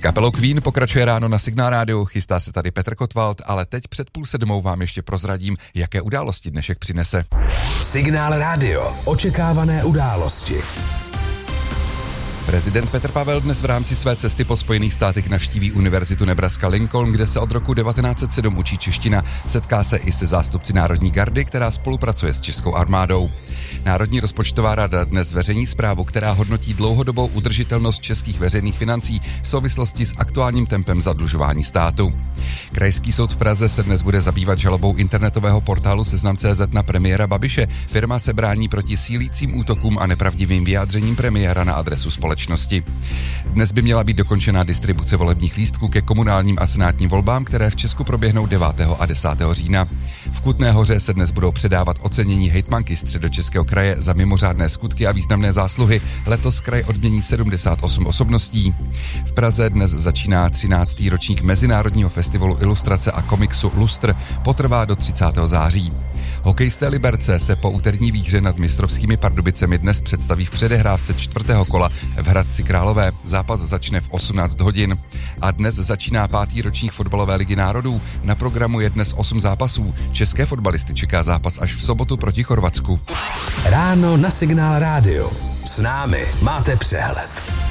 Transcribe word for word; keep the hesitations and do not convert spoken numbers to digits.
kapelou Queen pokračuje ráno na Signál rádiu, chystá se tady Petr Kotwald, ale teď před půl sedmou vám ještě prozradím, jaké události dnešek přinese. Signál rádio, očekávané události. Prezident Petr Pavel dnes v rámci své cesty po Spojených státech navštíví Univerzitu Nebraska Lincoln, kde se od roku devatenáct set sedm učí čeština. Setká se i se zástupci Národní gardy, která spolupracuje s českou armádou. Národní rozpočtová rada dnes zveřejní zprávu, která hodnotí dlouhodobou udržitelnost českých veřejných financí v souvislosti s aktuálním tempem zadlužování státu. Krajský soud v Praze se dnes bude zabývat žalobou internetového portálu Seznam tečka cé zet na premiéra Babiše. Firma se brání proti sílícím útokům a nepravdivým vyjádřením premiéra na adresu společnosti. Dnes by měla být dokončená distribuce volebních lístků ke komunálním a senátním volbám, které v Česku proběhnou devátého a desátého října. V Kutné Hoře se dnes budou předávat ocenění hejtmanky Středočeského kraje za mimořádné skutky a významné zásluhy. Letos kraj odmění sedmdesát osm osobností. V Praze dnes začíná třináctý ročník Mezinárodního festivalu ilustrace a komiksu Lustr, potrvá do třicátého září. Hokejisté Liberce se po úterní výhře nad mistrovskými Pardubicemi dnes představí v předehrávce čtvrtého kola v Hradci Králové. Zápas začne v osmnáct hodin. A dnes začíná pátý ročník fotbalové ligy národů. Na programu je dnes osm zápasů. České fotbalisty čeká zápas až v sobotu proti Chorvatsku. Ráno na Signál rádio. S námi máte přehled.